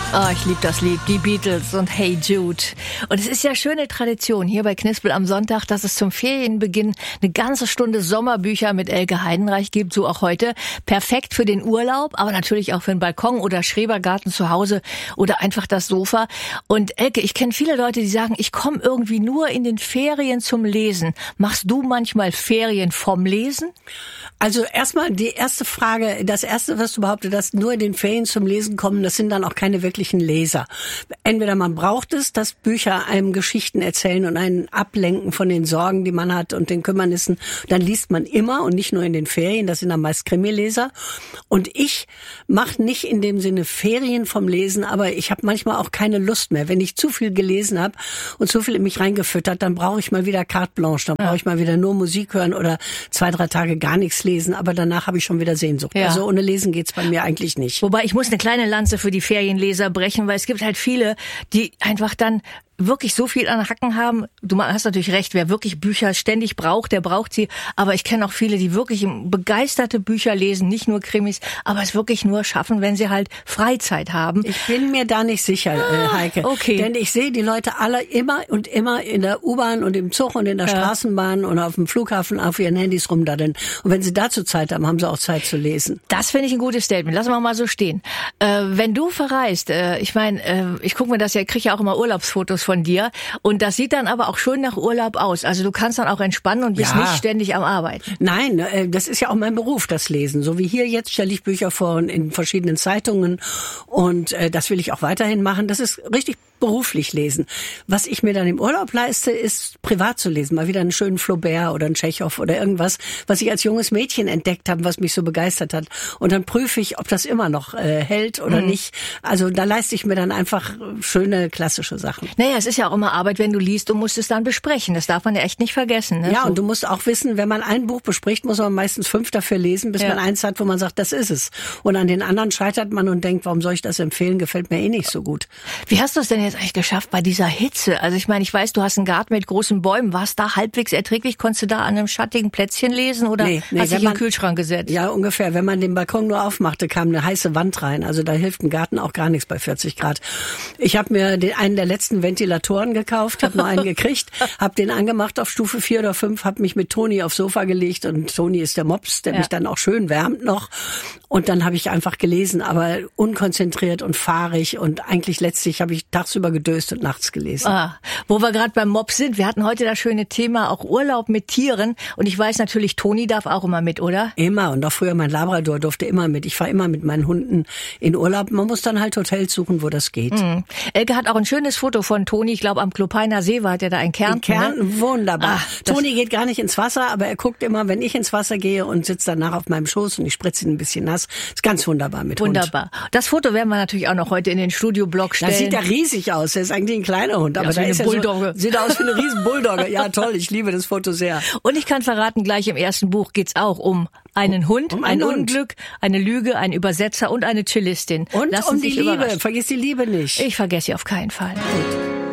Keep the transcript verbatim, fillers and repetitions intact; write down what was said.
Oh, ich liebe das Lied, die Beatles und Hey Jude. Und es ist ja schöne Tradition hier bei Knispel am Sonntag, dass es zum Ferienbeginn eine ganze Stunde Sommerbücher mit Elke Heidenreich gibt, so auch heute. Perfekt für den Urlaub, aber natürlich auch für den Balkon oder Schrebergarten zu Hause oder einfach das Sofa. Und Elke, ich kenne viele Leute, die sagen, ich komme irgendwie nur in den Ferien zum Lesen. Machst du manchmal Ferien vom Lesen? Also erstmal die erste Frage, das erste, was du behauptet hast, nur in den Ferien zum Lesen kommen, das sind dann auch keine wirklichen Leser. Entweder man braucht es, dass Bücher einem Geschichten erzählen und einen ablenken von den Sorgen, die man hat und den Kümmernissen. Dann liest man immer und nicht nur in den Ferien, das sind dann meist Krimileser. Und ich mache nicht in dem Sinne Ferien vom Lesen, aber ich habe manchmal auch keine Lust mehr. Wenn ich zu viel gelesen habe und zu viel in mich reingefüttert, dann brauche ich mal wieder carte blanche, dann brauche ich mal wieder nur Musik hören oder zwei, drei Tage gar nichts lesen, aber danach habe ich schon wieder Sehnsucht. Ja. Also ohne Lesen geht's bei mir eigentlich nicht. Wobei ich muss eine kleine Lanze für die Ferienleser brechen, weil es gibt halt viele, die einfach dann wirklich so viel an Hacken haben. Du hast natürlich recht, wer wirklich Bücher ständig braucht, der braucht sie. Aber ich kenne auch viele, die wirklich begeisterte Bücher lesen, nicht nur Krimis, aber es wirklich nur schaffen, wenn sie halt Freizeit haben. Ich bin mir da nicht sicher, ah, Heike. Okay. Denn ich sehe die Leute alle immer und immer in der U-Bahn und im Zug und in der ja. Straßenbahn und auf dem Flughafen auf ihren Handys rumdaddeln. Und wenn sie dazu Zeit haben, haben sie auch Zeit zu lesen. Das finde ich ein gutes Statement. Lassen wir mal so stehen. Äh, wenn du verreist, äh, ich meine, äh, ich gucke mir das ja, kriege ja auch immer Urlaubsfotos von dir. Und das sieht dann aber auch schön nach Urlaub aus. Also du kannst dann auch entspannen und bist ja. nicht ständig am Arbeiten. Nein, das ist ja auch mein Beruf, das Lesen. So wie hier jetzt stelle ich Bücher vor in verschiedenen Zeitungen. Und das will ich auch weiterhin machen. Das ist richtig beruflich lesen. Was ich mir dann im Urlaub leiste, ist privat zu lesen. Mal wieder einen schönen Flaubert oder einen Tschechow oder irgendwas, was ich als junges Mädchen entdeckt habe, was mich so begeistert hat. Und dann prüfe ich, ob das immer noch äh, hält oder mhm. nicht. Also da leiste ich mir dann einfach schöne klassische Sachen. Naja, es ist ja auch immer Arbeit, wenn du liest und musst es dann besprechen. Das darf man ja echt nicht vergessen. Ne? Ja, so. Und du musst auch wissen, wenn man ein Buch bespricht, muss man meistens fünf dafür lesen, bis ja. man eins hat, wo man sagt, das ist es. Und an den anderen scheitert man und denkt, warum soll ich das empfehlen? Gefällt mir eh nicht so gut. Wie hast du es denn jetzt eigentlich geschafft bei dieser Hitze? Also ich meine, ich weiß, du hast einen Garten mit großen Bäumen. War es da halbwegs erträglich? Konntest du da an einem schattigen Plätzchen lesen oder nee, nee, hast du dich in den Kühlschrank gesetzt? Ja, ungefähr. Wenn man den Balkon nur aufmachte, kam eine heiße Wand rein. Also da hilft ein Garten auch gar nichts bei vierzig Grad. Ich habe mir den, einen der letzten Ventilatoren gekauft, habe nur einen gekriegt, habe den angemacht auf Stufe vier oder fünf, habe mich mit Toni aufs Sofa gelegt und Toni ist der Mops, der ja. mich dann auch schön wärmt noch. Und dann habe ich einfach gelesen, aber unkonzentriert und fahrig und eigentlich letztlich habe ich tagsüber gedöst und nachts gelesen. Ah, wo wir gerade beim Mops sind, wir hatten heute das schöne Thema auch Urlaub mit Tieren und ich weiß natürlich, Toni darf auch immer mit, oder? Immer und auch früher mein Labrador durfte immer mit. Ich fahre immer mit meinen Hunden in Urlaub. Man muss dann halt Hotels suchen, wo das geht. Mhm. Elke hat auch ein schönes Foto von Toni, ich glaube am Klopeiner See war der da in Kärnten. In Kärnten, ne? Wunderbar. Ach, Toni geht gar nicht ins Wasser, aber er guckt immer, wenn ich ins Wasser gehe und sitzt danach auf meinem Schoß und ich spritze ihn ein bisschen nass. Ist ganz wunderbar mit Hund. Wunderbar. Das Foto werden wir natürlich auch noch heute in den Studioblock stellen. Das sieht ja riesig aus. Der ist eigentlich ein kleiner Hund, aber ja, so da ist Bulldogge. So, sieht aus wie eine riesen Bulldogge. Ja, toll. Ich liebe das Foto sehr. Und ich kann verraten, gleich im ersten Buch geht's auch um einen Hund, um ein Hund. Unglück, eine Lüge, einen Übersetzer und eine Cellistin. Und Lassen um die Liebe. Vergiss die Liebe nicht. Ich vergesse sie auf keinen Fall. Gut.